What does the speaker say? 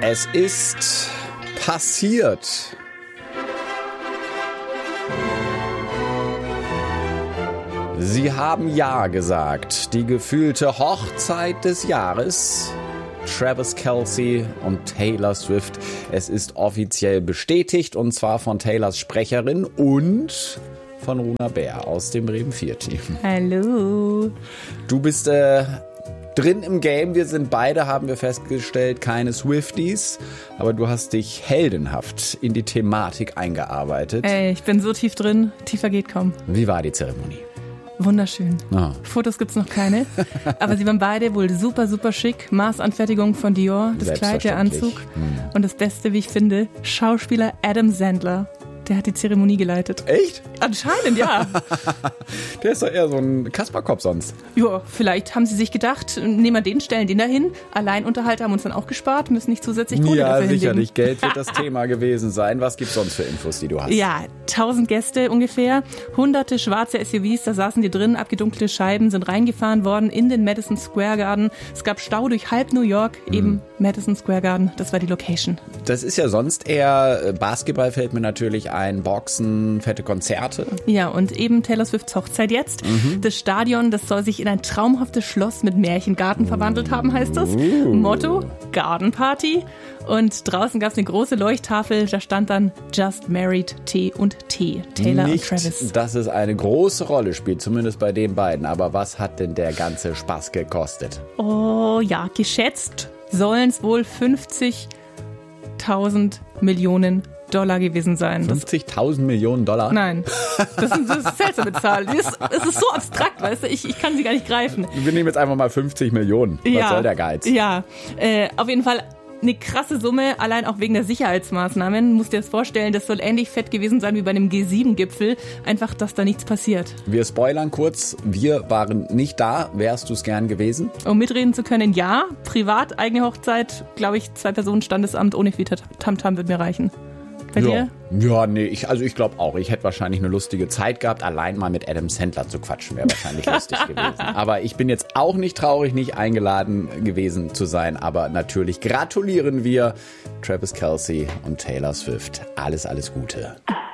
Es ist passiert. Sie haben Ja gesagt. Die gefühlte Hochzeit des Jahres. Travis Kelce und Taylor Swift. Es ist offiziell bestätigt, und zwar von Taylors Sprecherin und von Runa Bär aus dem Bremen 4-Team. Hallo. Du bist drin im Game. Wir sind beide, haben wir festgestellt, keine Swifties. Aber du hast dich heldenhaft in die Thematik eingearbeitet. Ey, ich bin so tief drin, tiefer geht kaum. Wie war die Zeremonie? Wunderschön. Oh. Fotos gibt's noch keine, aber sie waren beide wohl super, super schick. Maßanfertigung von Dior, das Kleid, der Anzug. Und das Beste, wie ich finde, Schauspieler Adam Sandler. Der hat die Zeremonie geleitet. Echt? Anscheinend, ja. Der ist doch eher so ein Kasperkopf sonst. Ja, vielleicht haben sie sich gedacht, nehmen wir den, stellen den dahin. Alleinunterhalter haben uns dann auch gespart, müssen nicht zusätzlich Kohle dafür hinlegen. Ja, sicherlich. Geld wird das Thema gewesen sein. Was gibt's sonst für Infos, die du hast? Ja, 1000 Gäste ungefähr, hunderte schwarze SUVs, da saßen die drin, abgedunkelte Scheiben sind reingefahren worden in den Madison Square Garden. Es gab Stau durch halb New York, eben Madison Square Garden, das war die Location. Das ist ja sonst eher, Basketball fällt mir natürlich ein, Boxen, fette Konzerte. Ja, und eben Taylor Swifts Hochzeit jetzt. Das Stadion, das soll sich in ein traumhaftes Schloss mit Märchengarten verwandelt haben, heißt es. Motto, Garden Party. Und draußen gab es eine große Leuchttafel, da stand dann Just Married T und T, Taylor Nicht, und Travis. dass es eine große Rolle spielt, zumindest bei den beiden. Aber was hat denn der ganze Spaß gekostet? Oh ja, geschätzt sollen es wohl 50.000 Millionen Dollar gewesen sein. 50.000 Millionen Dollar? Nein, das ist eine seltsame Zahl. Es ist so abstrakt, weißt du, ich kann sie gar nicht greifen. Wir nehmen jetzt einfach mal 50 Millionen. Was soll der Geiz? Ja, auf jeden Fall eine krasse Summe, allein auch wegen der Sicherheitsmaßnahmen. Musst dir das vorstellen, das soll ähnlich fett gewesen sein wie bei einem G7-Gipfel. Einfach, dass da nichts passiert. Wir spoilern kurz, wir waren nicht da. Wärst du es gern gewesen? Um mitreden zu können, ja. Privat, eigene Hochzeit, glaube ich, 2 Personen Standesamt ohne viel Tamtam wird mir reichen. Bei dir? Ja, nee, ich glaube auch. Ich hätte wahrscheinlich eine lustige Zeit gehabt. Allein mal mit Adam Sandler zu quatschen wäre wahrscheinlich lustig gewesen. Aber ich bin jetzt auch nicht traurig, nicht eingeladen gewesen zu sein. Aber natürlich gratulieren wir Travis Kelce und Taylor Swift. Alles, alles Gute.